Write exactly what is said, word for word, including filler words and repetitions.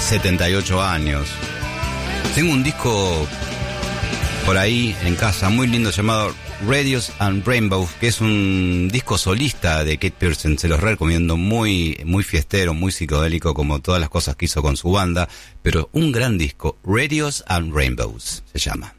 setenta y ocho años. Tengo un disco por ahí en casa muy lindo llamado Radios and Rainbows, que es un disco solista de Keith Pearson. Se los recomiendo, muy, muy fiestero, muy psicodélico, como todas las cosas que hizo con su banda, pero un gran disco, Radios and Rainbows se llama.